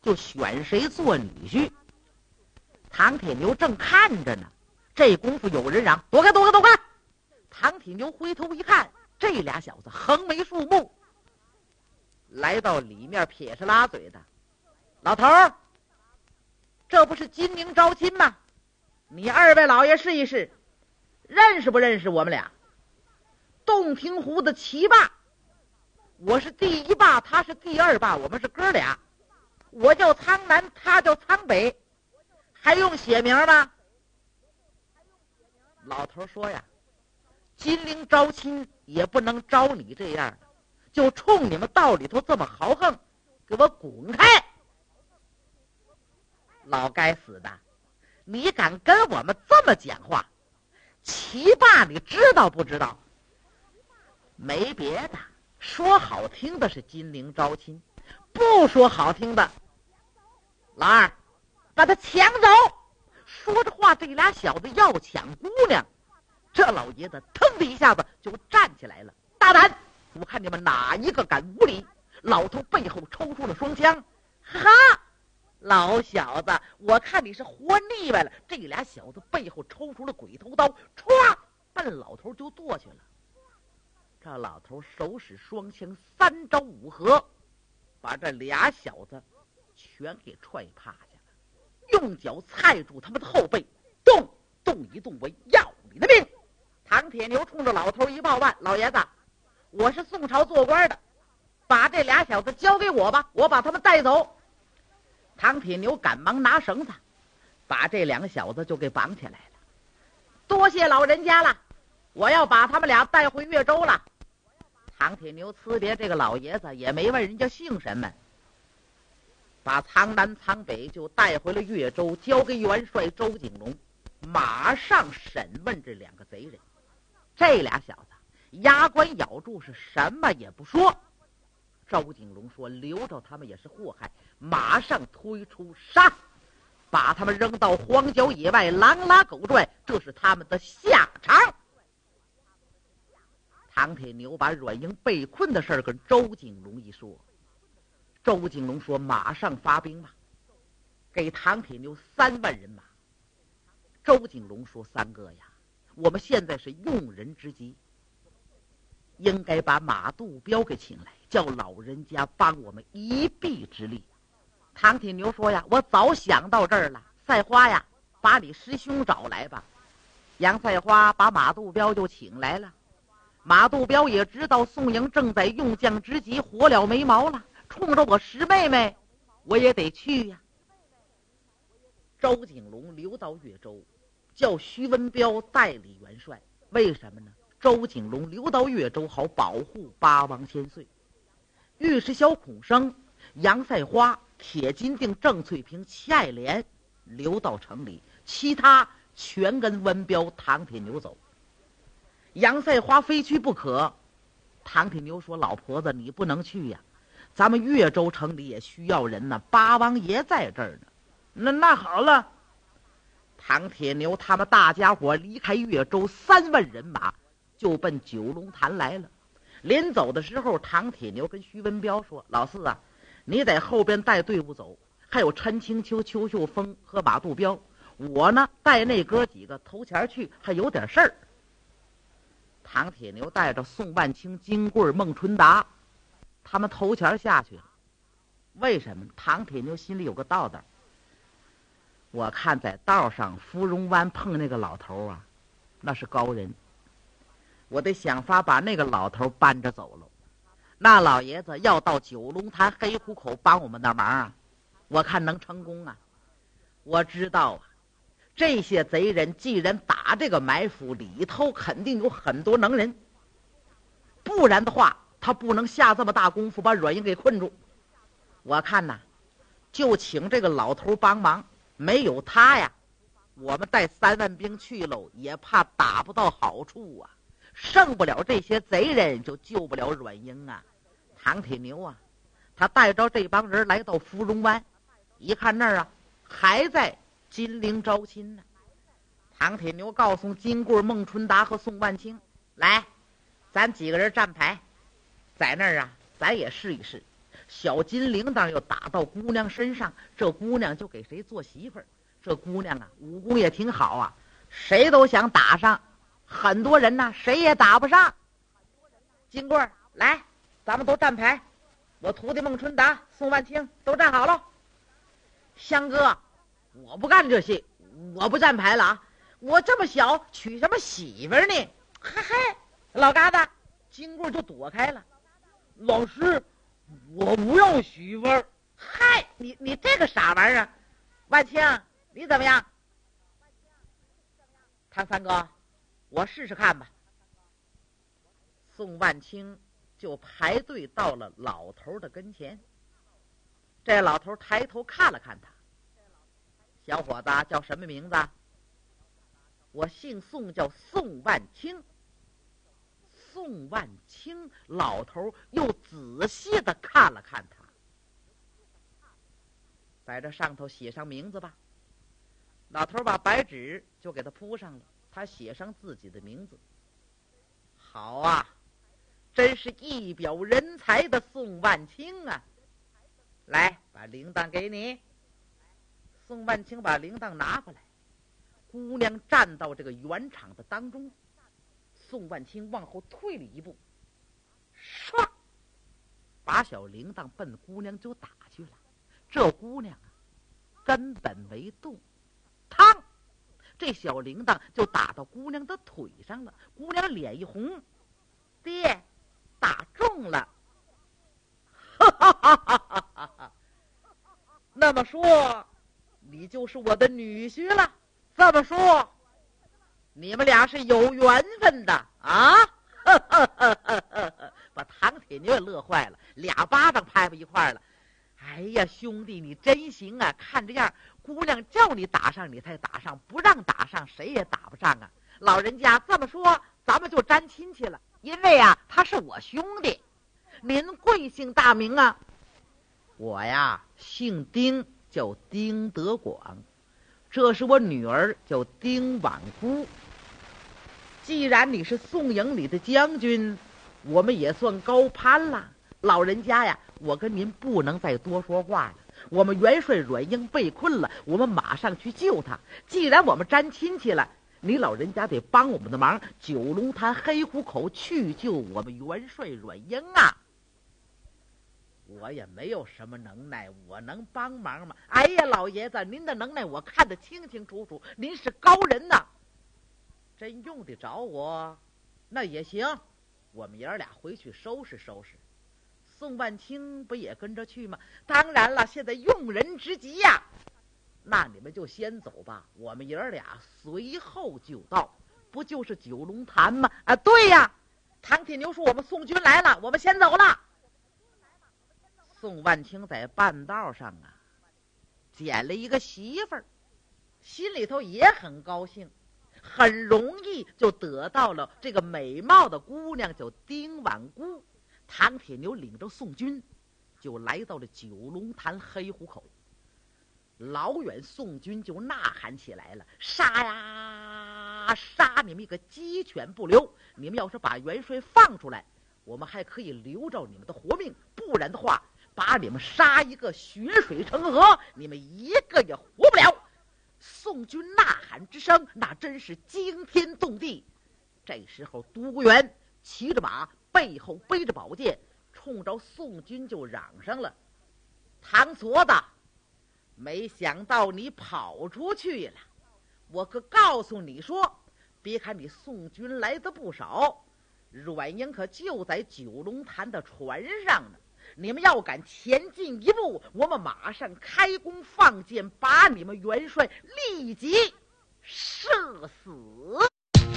就选谁做女婿。唐铁牛正看着呢，这功夫有人嚷：“躲开，躲开，躲开！”唐铁牛回头一看，这俩小子横眉竖目，来到里面撇着拉嘴的：“老头儿，这不是金陵招亲吗？你二位老爷试一试，认识不认识我们俩？洞庭湖的七霸，我是第一霸，他是第二霸，我们是哥俩。我叫苍南，他叫苍北，还用写名吗？”老头说呀：“金陵招亲也不能招你这样的，就冲你们道里头这么豪横，给我滚开！老该死的，你敢跟我们这么讲话？七霸你知道不知道？没别的，说好听的是金陵招亲，不说好听的，老二，把他抢走！”说着话，这俩小子要抢姑娘，这老爷子腾的一下子就站起来了：“大胆！我看你们哪一个敢无礼！”老头背后抽出了双枪：“哈！老小子，我看你是活腻歪了！”这俩小子背后抽出了鬼头刀，歘，奔老头就剁去了。这老头手使双枪，三招五合，把这俩小子全给踹趴下了，用脚踩住他们的后背，动一动，我要你的命！唐铁牛冲着老头一抱腕：“老爷子，我是宋朝做官的，把这俩小子交给我吧，我把他们带走。”唐铁牛赶忙拿绳子把这两个小子就给绑起来了。“多谢老人家了，我要把他们俩带回岳州了。”唐铁牛辞别这个老爷子，也没问人家姓什么，把苍南苍北就带回了岳州，交给元帅周景龙，马上审问这两个贼人。这俩小子牙关咬住，是什么也不说。周景龙说：“留着他们也是祸害，马上推出杀，把他们扔到荒郊野外，狼拉狗拽，这是他们的下场。”唐铁牛把阮英被困的事儿跟周景龙一说，周景龙说：“马上发兵吧，给唐铁牛3万人马。”周景龙说：“三哥呀，我们现在是用人之急，应该把马杜彪给请来，叫老人家帮我们一臂之力。”唐铁牛说：“呀，我早想到这儿了。赛花呀，把你师兄找来吧。”杨赛花把马杜彪就请来了。马杜彪也知道宋营正在用将之急，火燎眉毛了，冲着我师妹妹，我也得去呀。周景龙留到岳州，叫徐文彪代理元帅。为什么呢？周景龙留到岳州，好保护八王千岁。尉迟小孔生、杨赛花、铁金锭、郑翠萍、齐爱莲留到城里，其他全跟文彪、唐铁牛走。杨赛花非去不可。唐铁牛说：“老婆子，你不能去呀，咱们岳州城里也需要人呢，八王爷在这儿呢。”那好了，唐铁牛他们大家伙离开岳州3万人马，就奔九龙潭来了。临走的时候，唐铁牛跟徐文彪说：“老四啊，你在后边带队伍走，还有陈清秋、邱秀峰和马杜彪，我呢带那哥几个头前去，还有点事儿。”唐铁牛带着宋万清、金贵、孟春达，他们头前下去了。为什么？唐铁牛心里有个道道，我看在道上芙蓉湾碰那个老头啊，那是高人，我得想法把那个老头搬着走了。那老爷子要到九龙潭黑虎口帮我们的忙啊，我看能成功啊。我知道啊，这些贼人既然打这个埋伏，里头肯定有很多能人，不然的话他不能下这么大功夫把阮英给困住。我看呐，就请这个老头帮忙，没有他呀，我们带3万兵去喽，也怕打不到好处啊，胜不了这些贼人，就救不了阮英啊。唐铁牛啊，他带着这帮人来到芙蓉湾，一看那儿啊还在金陵招亲呢。唐铁牛告诉金贵、孟春达和宋万清：“来，咱几个人站牌，在那儿啊，咱也试一试， 小金铃铛又打到姑娘身上，这姑娘就给谁做媳妇儿。这姑娘啊，武功也挺好啊，谁都想打上，很多人呢，谁也打不上。金贵，来，咱们都站牌，我徒弟孟春达、宋万清都站好了。香哥，我不干这些，我不站牌了啊！我这么小，娶什么媳妇儿呢？嘿嘿，老疙瘩，金贵就躲开了。老师，我不要媳妇儿。嗨，你这个傻玩意儿！万清，你怎么样？唐三哥，我试试看吧。宋万清就排队到了老头的跟前。这老头抬头看了看他，小伙子叫什么名字？我姓宋，叫宋万清。宋万清，老头又仔细的看了看他，在这上头写上名字吧。老头把白纸就给他铺上了，他写上自己的名字。好啊，真是一表人才的宋万清啊！来，把铃铛给你。宋万清把铃铛拿过来，姑娘站到这个圆场的当中。宋万清往后退了一步，唰，把小铃铛奔姑娘就打去了。这姑娘啊，根本没动，嘡，这小铃铛就打到姑娘的腿上了。姑娘脸一红，爹，打中了。哈哈哈哈哈哈！那么说，你就是我的女婿了？这么说，你们俩是有缘分的啊！把唐铁牛也乐坏了，俩巴掌拍不一块了。哎呀，兄弟，你真行啊！看这样，姑娘叫你打上你才打上，不让打上谁也打不上啊！老人家这么说，咱们就沾亲戚了，因为啊，他是我兄弟。您贵姓大名啊？我呀，姓丁，叫丁德广。这是我女儿，叫丁婉姑。既然你是宋营里的将军，我们也算高攀了。老人家呀，我跟您不能再多说话了。我们元帅阮英被困了，我们马上去救他。既然我们沾亲戚了，你老人家得帮我们的忙，九龙潭黑虎口去救我们元帅阮英啊！我也没有什么能耐，我能帮忙吗？哎呀，老爷子，您的能耐我看得清清楚楚，您是高人呐！真用得着我，那也行，我们爷儿俩回去收拾收拾。宋万清不也跟着去吗？当然了，现在用人之急呀。那你们就先走吧，我们爷儿俩随后就到。不就是九龙潭吗？啊，对呀。唐铁牛说我们宋军来了，我们先走了。宋万清在半道上啊，捡了一个媳妇儿，心里头也很高兴，很容易就得到了这个美貌的姑娘，叫丁婉姑。唐铁牛领着宋军就来到了九龙潭黑虎口。老远宋军就呐喊起来了：杀呀杀，你们一个鸡犬不留！你们要是把元帅放出来，我们还可以留着你们的活命，不然的话把你们杀一个血水成河，你们一个也活不了。宋军呐喊之声那真是惊天动地。这时候都国元骑着马，背后背着宝剑，冲着宋军就嚷上了：唐矬子，没想到你跑出去了！我可告诉你说，别看你宋军来的不少，阮英可就在九龙潭的船上呢。你们要敢前进一步，我们马上开弓放箭，把你们元帅立即射死。